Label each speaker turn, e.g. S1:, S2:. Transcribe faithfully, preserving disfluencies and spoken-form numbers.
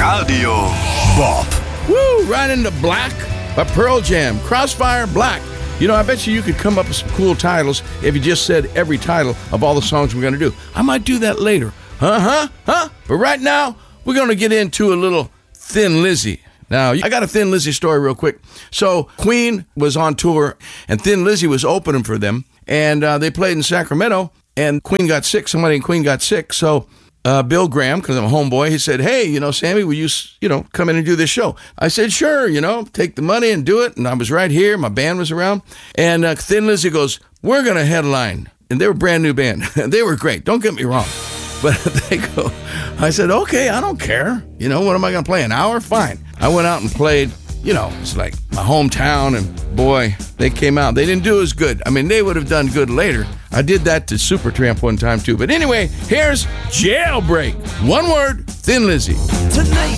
S1: Radio Bob.
S2: Woo, right into Black by Pearl Jam. Crossfire Black. You know, I bet you you could come up with some cool titles if you just said every title of all the songs we're going to do. I might do that later. Huh, huh, huh? But right now, we're going to get into a little Thin Lizzy. Now, I got a Thin Lizzy story real quick. So, Queen was on tour, and Thin Lizzy was opening for them, and uh, they played in Sacramento, and Queen got sick. Somebody in Queen got sick, so uh, Bill Graham, because I'm a homeboy, he said, hey, you know, Sammy, will you, you know, come in and do this show? I said, sure, you know, take the money and do it, and I was right here. My band was around, and uh, Thin Lizzy goes, we're going to headline, and they were a brand new band. They were great, don't get me wrong. But they go, I said, okay, I don't care. You know, what am I going to play, an hour? Fine. I went out and played, you know, it's like my hometown, and boy, they came out. They didn't do as good. I mean, they would have done good later. I did that to Supertramp one time, too. But anyway, here's Jailbreak. One word, Thin Lizzy.
S3: Tonight